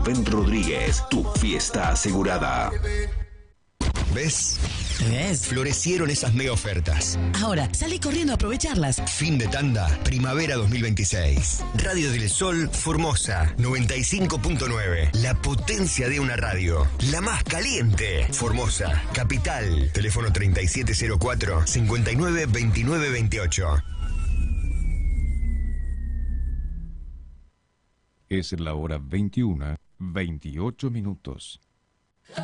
Rubén Rodríguez, tu fiesta asegurada. ¿Ves? ¿Ves? Florecieron esas mega ofertas. Ahora, salí corriendo a aprovecharlas. Fin de tanda, primavera 2026. Radio del Sol Formosa 95.9. La potencia de una radio. La más caliente. Formosa, capital. Teléfono 3704-592928. Es la hora 21:28.